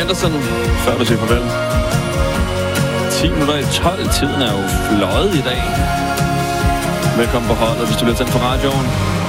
Henderson, før du siger farvel. 10 minutter i 12. Tiden er jo fløjet i dag. Velkommen på holdet, hvis du bliver tændt på radioen.